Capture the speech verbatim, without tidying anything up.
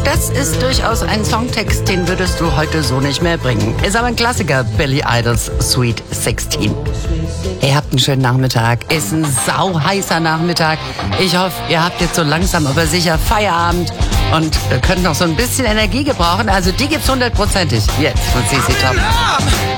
das ist durchaus ein Songtext, den würdest du heute so nicht mehr bringen. Ist aber ein Klassiker, Billy Idols Sweet sixteen. Ihr habt einen schönen Nachmittag. Ist ein sauheißer Nachmittag. Ich hoffe, ihr habt jetzt so langsam aber sicher Feierabend und könnt noch so ein bisschen Energie gebrauchen. Also die gibt's hundertprozentig jetzt von C C Top.